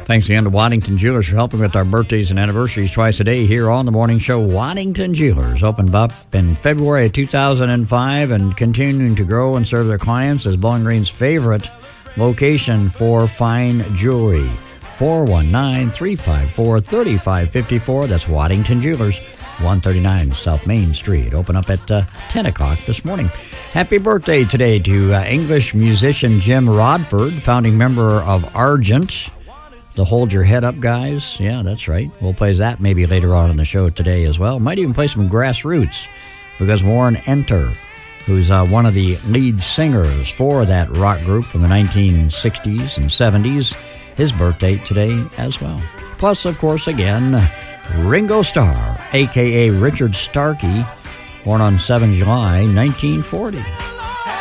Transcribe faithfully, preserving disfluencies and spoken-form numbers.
Thanks again to Waddington Jewelers for helping with our birthdays and anniversaries twice a day here on the morning show. Waddington Jewelers opened up in February of two thousand five and continuing to grow and serve their clients as Bowling Green's favorite location for fine jewelry. four one nine, three five four, three five five four. That's Waddington Jewelers, one thirty-nine South Main Street. Open up at uh, ten o'clock this morning. Happy birthday today to uh, English musician Jim Rodford, founding member of Argent. The Hold Your Head Up guys. Yeah, that's right. We'll play that maybe later on in the show today as well. Might even play some Grassroots because Warren Enter, who's uh, one of the lead singers for that rock group from the nineteen sixties and seventies, his birthday today as well. Plus, of course, again, Ringo Starr, a k a. Richard Starkey, born on the seventh of July, nineteen forty.